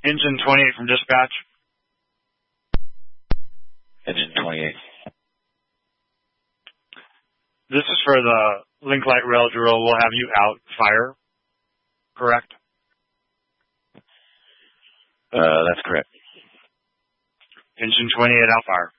Engine 28 from dispatch. Engine 28. This is for the link light rail drill. We'll have you out fire, correct? That's correct. Engine 28 out fire.